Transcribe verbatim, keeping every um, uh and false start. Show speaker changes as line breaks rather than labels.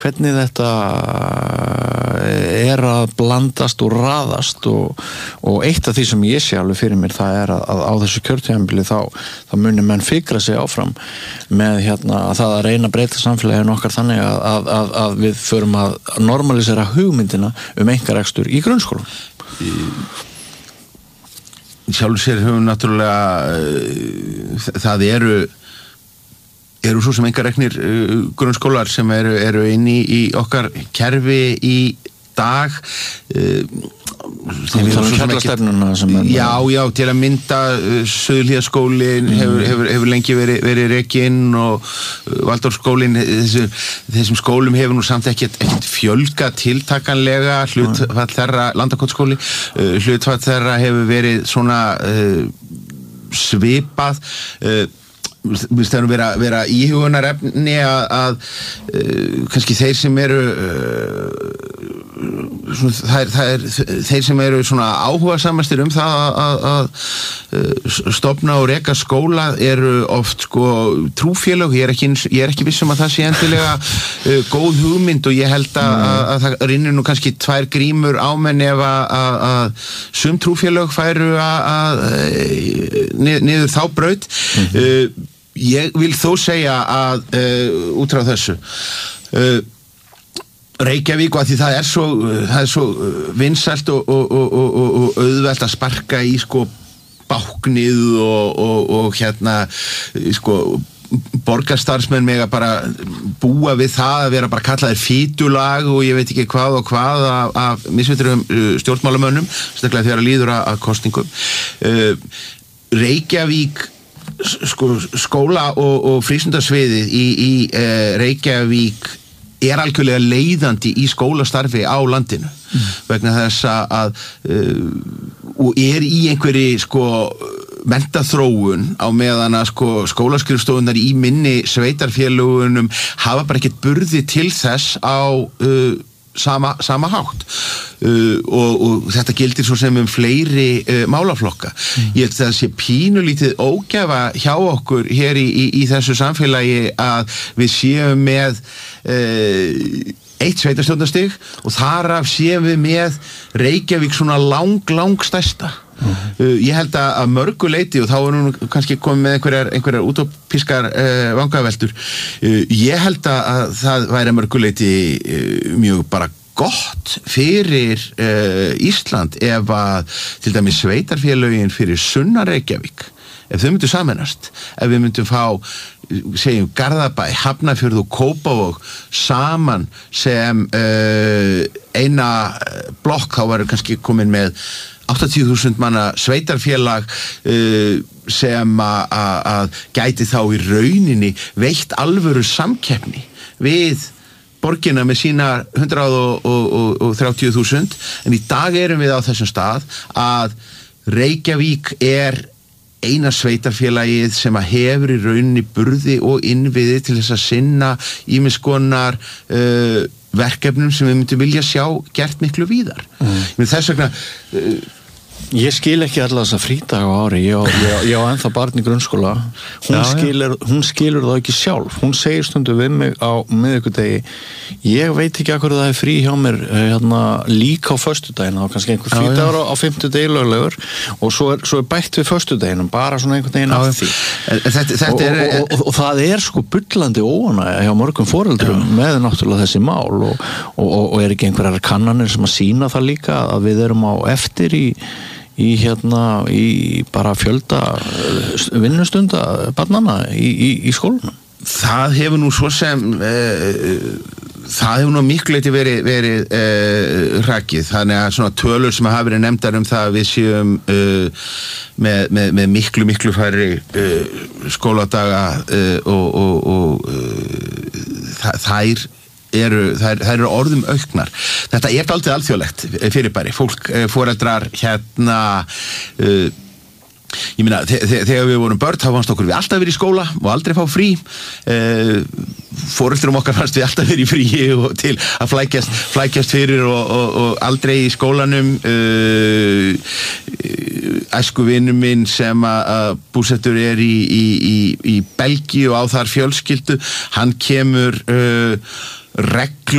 hvernig þetta er að blandast og raðast og, og eitt af því sem ég sé alveg fyrir mér það er að, að á þessu kjörtímabili þá, þá muni menn fikra sig áfram með hérna að það að reyna að breyta samfélaginu okkar þannig að, að, að, að við förum að normalisera hugmyndina um einkarekstur í grunnskólum.
Sjálfur sér höfum náttúrulega það eru eru svo sem einkareknir uh, grunnskólar sem eru, eru inn í, í okkar kerfi í dag uh,
Það er kjarlastefnuna sem er
Já, já, til að mynda uh, Suðurhlíðaskólinn mm. hefur, hefur, hefur lengi verið, verið rekinn og uh, Valdorfskólinn þessu, þessum skólum hefur nú samt ekkert, ekkert fjölga tiltakanlega hlutfall þeirra, Landakotsskóli uh, hlutfall þeirra hefur verið svona uh, svipað uh, Mér finnst það vera, vera íhugunarefni að, að uh, kannski þeir sem eru uh, svona, það er, það er, þeir sem eru svona áhugasamastir um það að, að, að stofna og reka skóla eru oft sko trúfélög, ég er ekki, ég er ekki viss um að það sé endilega uh, góð hugmynd og ég held að, mm. að, að það rinnir nú kannski tvær grímur á menn ef að, að, að sum trúfélög færu að, að nið, niður þá braut mm-hmm. uh, Ég vil þó segja að uh, út frá þessu uh, Reykjavík og að því það er svo, það er svo vinsælt og, og, og, og, og auðvelt að sparka í sko báknið og, og, og hérna sko borgarstarfsmenn mega bara búa við það að vera bara kallaðir fítulag og ég veit ekki hvað og hvað af, af misvitrum stjórnmálamönnum staklega þegar líður að, að kosningum uh, Reykjavík sko skóla og, og frístundasviðið í, í uh, Reykjavík er algjörlega leiðandi í skólastarfi á landinu mm. vegna þess að uh, og er í einhverji sko menntaþróun á meðan að sko skólaskrifstofunar í minni sveitarfélögunum hafa bara ekkert burði til þess á uh, sama, sama hátt uh, og, og þetta gildir svo sem um fleiri uh, málaflokka mm. ég held að það sé pínulítið ógæfa hjá okkur hér í, í, í þessu samfélagi að við séum með uh, eitt sveitarstjórnarstig og þar af séum við með Reykjavík svona lang, lang stærsta Mm. Uh, ég held að, að mörgu leiti og þá er nú kannski komið með einhverjar, einhverjar útópískar uh, vangaveltur uh, ég held að, að það væri mörgu leiti uh, mjög bara gott fyrir uh, Ísland ef að til dæmis sveitarfélögin fyrir sunnan Reykjavík ef þau myndu sameinast ef við myndum fá segjum Garðabæ, Hafnarfjörð og Kópavog saman sem uh, eina blokk þá var kannski komin með áttatíu þúsund manna sveitarfélag uh, sem að gæti þá í rauninni veitt alvöru samkeppni við borgina með sína hundrað og þrjátíu þúsund en í dag erum við á þessum stað að Reykjavík er eina sveitarfélagið sem að hefur í rauninni burði og innviði til þess að sinna ýmiss konar uh, verkefnum sem við myndum vilja sjá gert miklu víðar. Mm. Þess vegna uh,
Ég skil ekki alla þessa frídaga á ári ég á, ég, ég á ennþá barn í grunnskóla hún, já, skilur, hún skilur það ekki sjálf hún segir stundu við mig á miðvikudegi ég veit ekki akkur það er frí hjá mér hérna, líka á föstudaginn og kannski einhver frídagur á, á fimmtudegi löglegur og svo er, svo er bætt við föstudeginum bara svona einhvern veginn af því
þetta, þetta
og,
er,
og, og, og, og það er sko bullandi óánægja hjá mörgum foreldrum já. Með náttúrulega þessi mál og, og, og er ekki einhverjar kannanir sem að sína það líka að við erum á eftir í í hérna, í bara fjölda vinnustunda barnanna í, í, í skólanum.
Það hefur nú svo sem uh, það hefur nú mikluleiti verið, verið uh, hrakið, þannig að svona tölur sem hafa verið nefndar um það að við séum uh, með, með, með miklu, miklu færri uh, skóladaga uh, og, og, og uh, þær eru, þær, þær eru orðum auknar. Þetta er dálítið alþjóðlegt fyrirbæri. Fólk, foreldrar hérna uh, ég meina, þegar við vorum börn þá fannst okkur við alltaf verið í skóla og aldrei fá frí uh, foreldrum okkar fannst við alltaf verið í frí og til að flækjast, flækjast fyrir og, og, og aldrei í skólanum uh, æskuvinur minn sem að búsettur er í, í, í, í Belgíu og á þar fjölskyldu hann kemur uh, reglur